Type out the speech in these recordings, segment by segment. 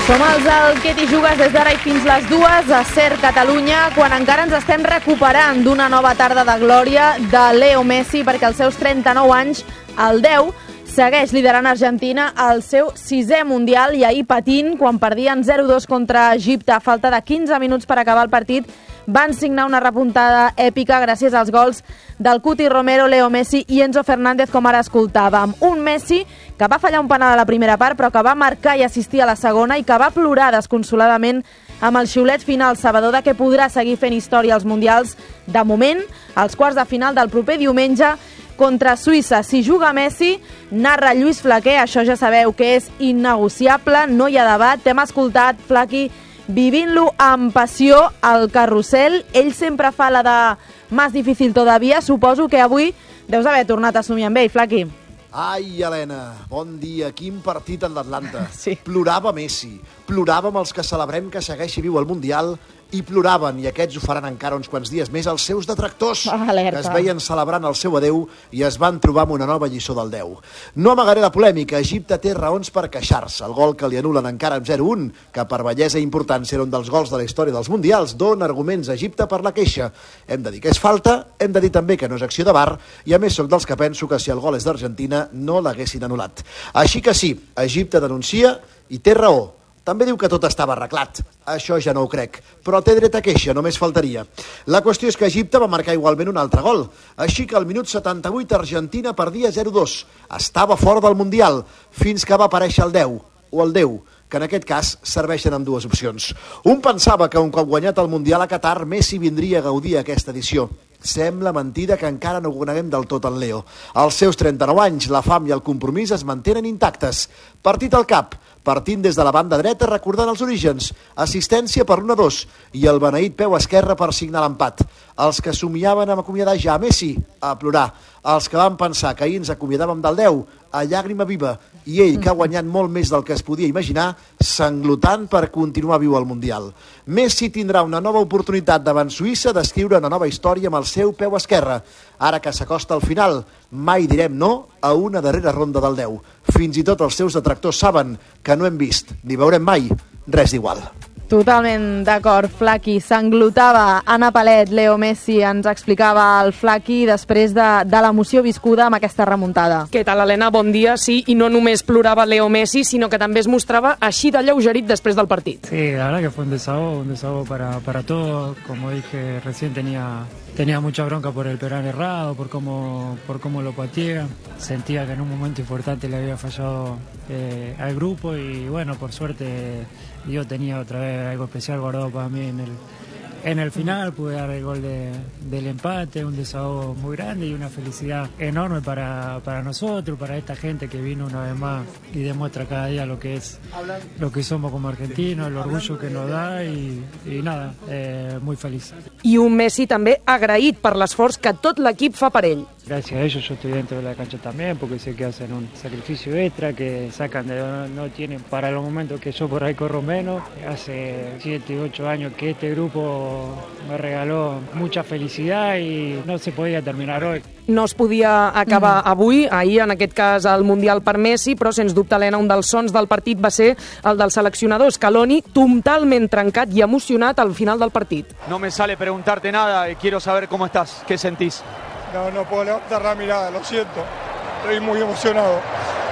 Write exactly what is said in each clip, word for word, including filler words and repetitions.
Som els del Què t'hi jugues des d'ara i fins les dues a Ser Catalunya, quan encara ens estem recuperant d'una nova tarda de glòria de Leo Messi, perquè als seus trenta-nou anys, el deu, segueix liderant Argentina al seu sisè Mundial i ahir patint quan perdien zero dos contra Egipte a falta de quinze minuts per acabar el partit. Van signar una repuntada èpica gràcies als gols del Cuti Romero, Leo Messi i Enzo Fernández, com ara escoltàvem. Un Messi que va fallar un penal a la primera part, però que va marcar i assistir a la segona i que va plorar desconsoladament amb el xiulet final sabedor de que podrà seguir fent història als Mundials. De moment, als quarts de final del proper diumenge contra Suïssa. Si juga Messi, narra Lluís Flaquer, això ja sabeu que és innegociable, no hi ha debat. T'hem escoltat, Flaqui, vivint-lo amb passió al carrusel. Ell sempre fa la de més difícil todavía. Suposo que avui deus haver tornat a somiar amb ell, Flaqui. Ai, Helena, bon dia. Quin partit en l'Atlanta. Sí. Plorava Messi, ploràvem els que celebrem que segueixi viu al Mundial i ploraven, i aquests ho faran encara uns quants dies més, els seus detractors, Alerta. que es veien celebrant el seu adeu i es van trobar amb una nova lliçó del deu. No amagaré la polèmica, Egipte té raons per queixar-se. El gol que li anulen encara amb zero un, que per bellesa i importància era un dels gols de la història dels Mundials, dona arguments a Egipte per la queixa. Hem de dir que és falta, hem de dir també que no és acció de V A R, i a més sóc dels que penso que si el gol és d'Argentina no l'haguessin anul·lat. Així que sí, Egipte denuncia i té raó. També diu que tot estava arreglat. Això ja no ho crec. Però té dret a queixa, només faltaria. La qüestió és que Egipte va marcar igualment un altre gol. Així que al minut setanta-vuit Argentina perdia zero dos. Estava fora del Mundial, fins que va aparèixer el deu, o el deu, que en aquest cas serveixen amb dues opcions. Un pensava que un cop guanyat el Mundial a Qatar, Messi vindria a gaudir aquesta edició. Sembla mentida que encara no coneguem del tot el Leo. Als seus trenta-nou anys, la fam i el compromís es mantenen intactes. Partit al cap, partint des de la banda dreta recordant els orígens, assistència per un a dos i el beneït peu esquerre per signar l'empat. Els que somiaven amb acomiadar ja a Messi, a plorar. Els que van pensar que ahir ens acomiadàvem del deu, a llàgrima viva, i ell, que ha guanyat molt més del que es podia imaginar, s'englotant per continuar viu al Mundial. Messi tindrà una nova oportunitat davant Suïssa d'escriure una nova història amb el seu peu esquerre. Ara que s'acosta al final, mai direm no a una darrera ronda del deu. Fins i tot els seus detractors saben que no hem vist, ni veurem mai, res d'igual. Totalment d'acord, Flaqui. S'englotava Anna Palet, Leo Messi, ens explicava el Flaqui després de, de l'emoció viscuda amb aquesta remuntada. Què tal, Helena? Bon dia. Sí, i no només plorava Leo Messi, sinó que també es mostrava així de lleugerit després del partit. Sí, la verdad que fue un desahogo, un desahogo para, para todos. Como dije recién, tenía, tenía mucha bronca por el penal errado, por cómo, por cómo lo pateé. Sentía que en un momento importante le había fallado eh, al grupo y bueno, por suerte yo tenía otra vez algo especial guardado para mí en el, en el final. Pude dar el gol de, del empate, un desahogo muy grande y una felicidad enorme para, para nosotros, para esta gente que vino una vez más y demuestra cada día lo que es lo que somos como argentinos, el orgullo que nos da y, y nada, eh, muy feliz. I un Messi també agraït per l'esforç que tot l'equip fa per ell. Gracias a ellos yo estoy dentro de la cancha también, porque sé que hacen un sacrificio extra, que sacan de no, no tienen para los momentos que yo por ahí corro menos. Hace siete, ocho años que este grupo me regaló mucha felicidad y no se podía terminar hoy. No es podia acabar mm. avui, ahir en aquest cas el Mundial per Messi, però sens dubte, Helena, un dels sons del partit va ser el del seleccionador Scaloni, totalment trencat i emocionat al final del partit. No me sale preguntarte nada y quiero saber cómo estás, qué sentís. No, no puedo levantar la mirada, lo siento. Estoy muy emocionado.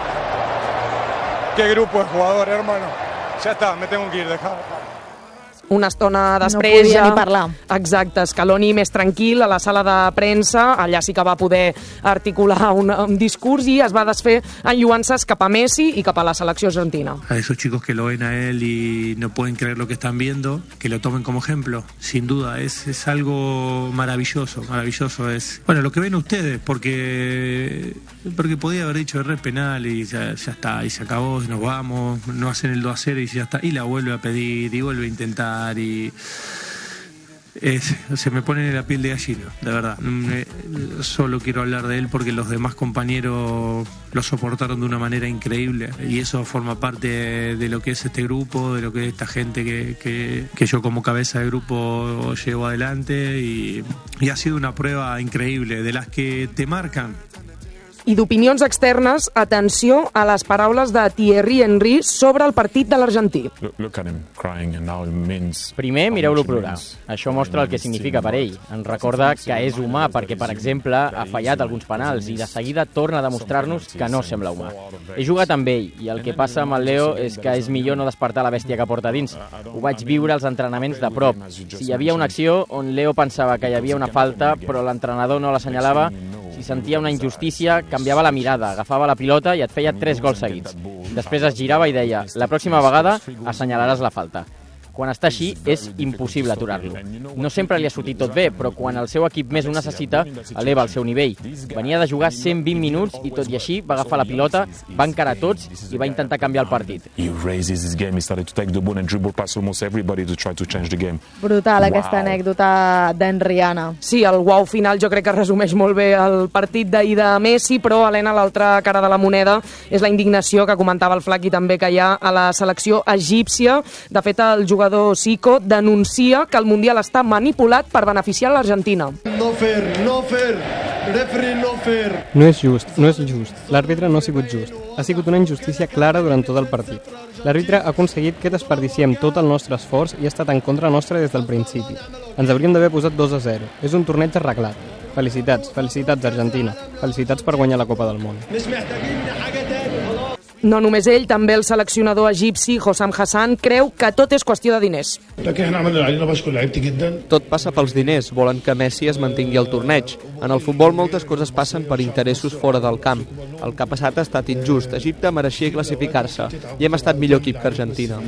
Qué grupo de jugadores, hermano. Ya está, me tengo que ir, dejar. Una estona després... No podia ni parlar. Exacte, Scaloni més tranquil a la sala de premsa, allà sí que va poder articular un, un discurs i es va desfer enlluant-se cap a Messi i cap a la selecció argentina. A esos chicos que lo ven a él y no pueden creer lo que están viendo, que lo tomen como ejemplo, sin duda, es, es algo maravilloso, maravilloso. Es, bueno, lo que ven ustedes, porque, porque podía haber dicho el penal y ya, ya está, y se acabó, nos vamos, no hacen el dos a cero y ya está, y la vuelve a pedir y vuelve a intentar. Y es, se me pone en la piel de gallina, de verdad. Solo quiero hablar de él porque los demás compañeros lo soportaron de una manera increíble y eso forma parte de lo que es este grupo, de lo que es esta gente que, que, que yo como cabeza de grupo llevo adelante y, y ha sido una prueba increíble, de las que te marcan. I d'opinions externes, atenció a les paraules de Thierry Henry sobre el partit de l'argentí. Primer, mireu-lo plorar. Això mostra el que significa per ell. Ens recorda que és humà perquè, per exemple, ha fallat alguns penals i de seguida torna a demostrar-nos que no sembla humà. He jugat amb ell i el que passa amb el Leo és que és millor no despertar la bèstia que porta dins. Ho vaig viure als entrenaments de prop. Si hi havia una acció on Leo pensava que hi havia una falta però l'entrenador no l'assenyalava, si sentia una injustícia, canviava la mirada, agafava la pilota i et feia tres gols seguits. Després es girava i deia: la pròxima vegada assenyalaràs la falta. Quan està així, és impossible aturar-lo. No sempre li ha sortit tot bé, però quan el seu equip més ho necessita, eleva el seu nivell. Venia de jugar cent vint minuts i tot i així va agafar la pilota, va encarar tots i va intentar canviar el partit. Brutal, aquesta anècdota d'Henriana. Sí, el uau final jo crec que resumeix molt bé el partit d'ahir de Messi, però, Helena, l'altra cara de la moneda és la indignació que comentava el Flaqui també que hi ha a la selecció egípcia. De fet, el jugador Zico denuncia que el Mundial està manipulat per beneficiar l'Argentina. No fair, no fair, referee no fair. No és just, no és just. L'àrbitre no ha sigut just. Ha sigut una injustícia clara durant tot el partit. L'àrbitre ha aconseguit que desperdiciem tot el nostre esforç i ha estat en contra nostra des del principi. Ens hauríem d'haver posat dos a zero. És un torneig arreglat. Felicitats, felicitats Argentina. Felicitats per guanyar la Copa del Món. No només ell, també el seleccionador egipci Hossam Hassan creu que tot és qüestió de diners. Tot passa pels diners, volen que Messi es mantingui al torneig. En el futbol moltes coses passen per interessos fora del camp. El que ha passat ha estat injust. Egipte mereixia classificar-se i hem estat millor equip que Argentina.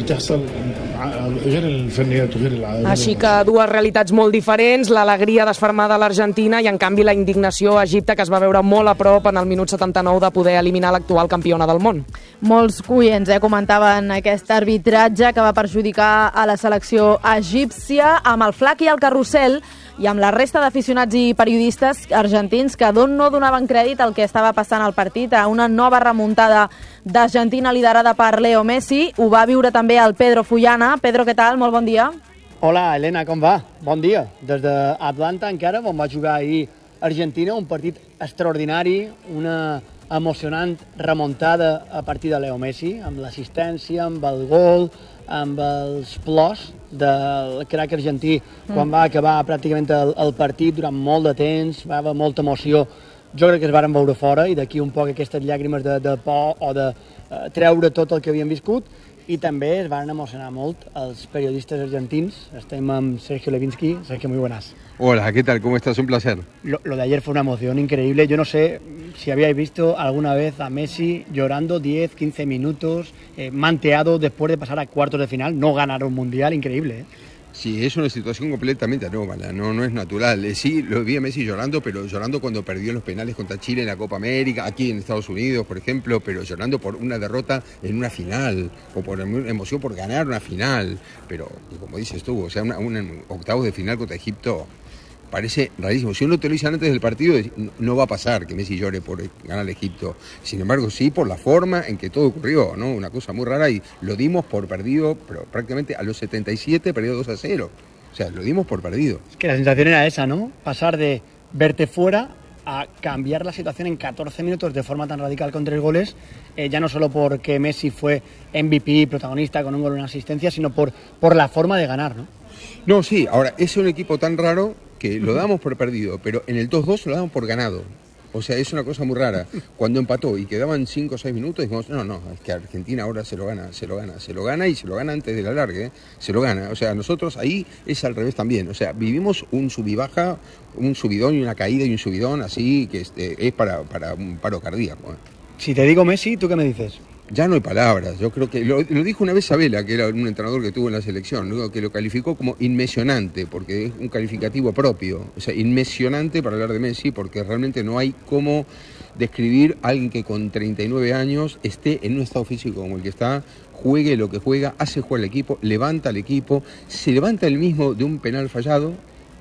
Així que dues realitats molt diferents, l'alegria desfermada a l'Argentina i en canvi la indignació a Egipte, que es va veure molt a prop en el minut setanta-nou de poder eliminar l'actual campiona del món. Molts coients eh, comentaven aquest arbitratge que va perjudicar a la selecció egípcia, amb el Flac i el Carrusel i amb la resta d'aficionats i periodistes argentins que no donaven crèdit al que estava passant al partit, a una nova remuntada d'Argentina liderada per Leo Messi. Ho va viure també el Pedro Fullana. Pedro, què tal? Molt bon dia. Hola, Helena, com va? Bon dia. Des d'Atlanta encara, on va jugar ahir Argentina, un partit extraordinari, una emocionant remuntada a partir de Leo Messi, amb l'assistència, amb el gol, amb els plors del crac argentí quan va acabar pràcticament el, el partit durant molt de temps, va haver molta emoció. Jo crec que es varen veure fora i d'aquí un poc aquestes llàgrimes de, de por o de uh, treure tot el que havien viscut. I també es van emocionar molt els periodistas argentins. Estem amb Sergio Levinsky. Sergio, muy buenas. Hola, ¿qué tal? ¿Cómo estás? Un placer. Lo, lo de ayer fue una emoción increíble. Yo no sé si habíais visto alguna vez a Messi llorando diez, quince minutos, eh, manteado después de pasar a cuartos de final. No ganar un mundial, increíble, ¿eh? Sí, es una situación completamente anómala, no, no es natural. Eh, sí, lo vi a Messi llorando, pero llorando cuando perdió los penales contra Chile en la Copa América, aquí en Estados Unidos, por ejemplo, pero llorando por una derrota en una final, o por emoción por ganar una final. Pero, como dices tú, o sea, una, una octavos de final contra Egipto parece rarísimo. Si uno te lo dice antes del partido, no va a pasar que Messi llore por ganar a Egipto. Sin embargo, sí por la forma en que todo ocurrió, ¿no? Una cosa muy rara y lo dimos por perdido, pero prácticamente a los setenta y siete perdió dos a cero. O sea, lo dimos por perdido. Es que la sensación era esa, ¿no? Pasar de verte fuera a cambiar la situación en catorce minutos de forma tan radical con tres goles, eh, ya no solo porque Messi fue M V P, protagonista con un gol y una asistencia, sino por, por la forma de ganar, ¿no? No, sí, ahora, es un equipo tan raro que lo damos por perdido, pero en el dos dos lo damos por ganado. O sea, es una cosa muy rara. Cuando empató y quedaban cinco o seis minutos, dijimos, no, no, es que Argentina ahora se lo gana, se lo gana, se lo gana y se lo gana antes del alargue, ¿eh? Se lo gana. O sea, nosotros ahí es al revés también. O sea, vivimos un sub y baja, un subidón y una caída y un subidón así que este, es para, para un paro cardíaco, ¿eh? Si te digo Messi, ¿tú qué me dices? Ya no hay palabras. Yo creo que lo, lo dijo una vez Sabela, que era un entrenador que tuvo en la selección, ¿no? Que lo calificó como inmesionante, porque es un calificativo propio. O sea, inmesionante para hablar de Messi, porque realmente no hay cómo describir a alguien que con treinta y nueve años esté en un estado físico como el que está, juegue lo que juega, hace jugar al equipo, levanta al equipo, se levanta él mismo de un penal fallado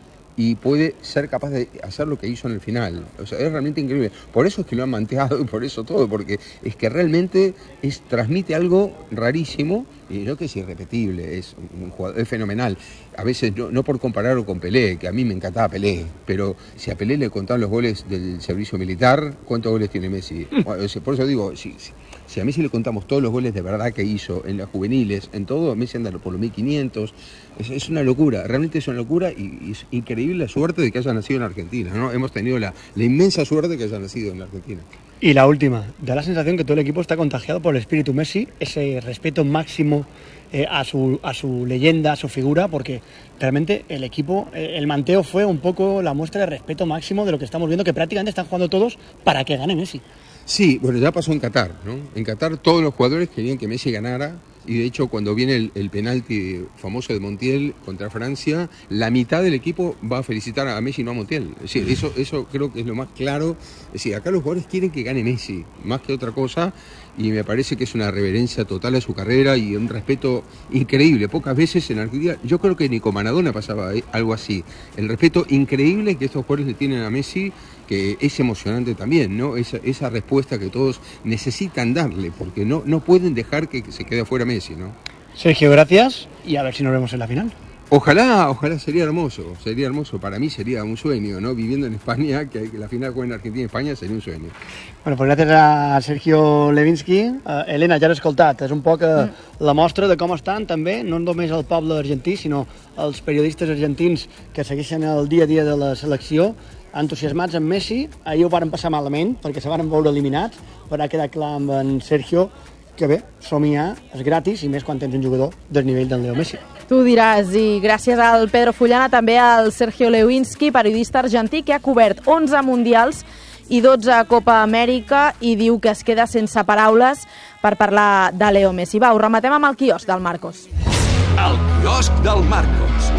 y puede ser capaz de hacer lo que hizo en el final. O sea, es realmente increíble. Por eso es que lo han manteado y por eso todo, porque es que realmente es, transmite algo rarísimo Y yo que es irrepetible, es un jugador, es fenomenal. A veces, no, no por compararlo con Pelé, que a mí me encantaba Pelé, pero si a Pelé le contaban los goles del servicio militar, ¿cuántos goles tiene Messi? Por eso digo, si, si, si a Messi le contamos todos los goles de verdad que hizo en las juveniles, en todo, Messi anda por los mil quinientos, es, es una locura, realmente es una locura y, y es increíble la suerte de que haya nacido en Argentina, ¿no? Hemos tenido la, la inmensa suerte de que haya nacido en la Argentina. Y la última, da la sensación que todo el equipo está contagiado por el espíritu Messi, ese respeto máximo eh, a, su, a su leyenda, a su figura, porque realmente el equipo, eh, el manteo fue un poco la muestra de respeto máximo de lo que estamos viendo, que prácticamente están jugando todos para que gane Messi. Sí, bueno, ya pasó en Qatar, ¿no? En Qatar todos los jugadores querían que Messi ganara. Y de hecho, cuando viene el, el penalti famoso de Montiel contra Francia, la mitad del equipo va a felicitar a Messi, no a Montiel. Es decir, eso, eso creo que es lo más claro. Es decir, acá los jugadores quieren que gane Messi, más que otra cosa, y me parece que es una reverencia total a su carrera y un respeto increíble. Pocas veces en Argentina, yo creo que ni con Maradona pasaba algo así. El respeto increíble que estos jugadores le tienen a Messi, que es emocionante también, ¿no? Esa, esa respuesta que todos necesitan darle, porque no, no pueden dejar que se quede afuera Messi, ¿no? Sergio, gracias, y a ver si nos vemos en la final. Ojalá, ojalá, sería hermoso, sería hermoso. Para mí sería un sueño, ¿no? Viviendo en España, que la final juegue en Argentina y España sería un sueño. Bueno, pues gràcies a Sergio Levinsky. Uh, Elena, ja l'he escoltat, és un poc uh, mm. la mostra de com estan també, no només el poble argentí, sinó els periodistes argentins que segueixen el dia a dia de la selecció, entusiasmats amb Messi. Ahir ho varen passar malament, perquè se varen veure eliminats, però ha quedat clar amb en Sergio que bé, somiar és gratis, i més quan tens un jugador del nivell del Leo Messi. Tu diràs, i gràcies al Pedro Fullana, també al Sergio Lewinsky, periodista argentí, que ha cobert onze mundials i dotze a Copa Amèrica, i diu que es queda sense paraules per parlar de Leo Messi. Va, ho rematem amb el quiosc del Marcos. El quiosc del Marcos.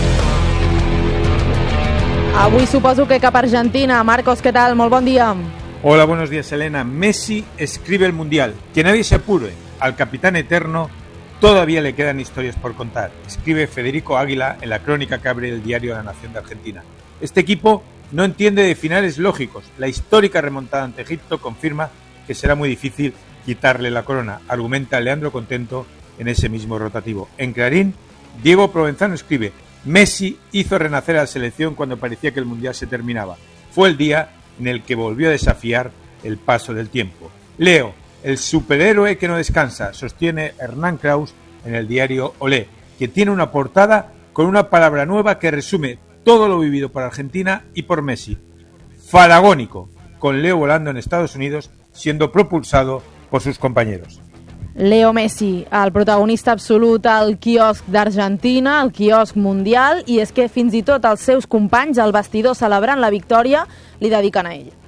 Avui suposo que cap a Argentina. Marcos, què tal? Molt bon dia. Hola, buenos días, Elena. Messi escribe el Mundial. Que nadie se apure. Al capitán eterno todavía le quedan historias por contar. Escribe Federico Águila en la crónica que abre el diario La Nación de Argentina. Este equipo no entiende de finales lógicos. La histórica remontada ante Egipto confirma que será muy difícil quitarle la corona, argumenta Leandro Contento en ese mismo rotativo. En Clarín, Diego Provenzano escribe: Messi hizo renacer a la selección cuando parecía que el Mundial se terminaba. Fue el día en el que volvió a desafiar el paso del tiempo. Leo, el superhéroe que no descansa, sostiene Hernán Kraus en el diario Olé, que tiene una portada con una palabra nueva que resume todo lo vivido por Argentina y por Messi. Faragónico, con Leo volando en Estados Unidos, siendo propulsado por sus compañeros. Leo Messi, el protagonista absolut al quiosc d'Argentina, el quiosc mundial, i és que fins i tot els seus companys al vestidor celebrant la victòria li dediquen a ell.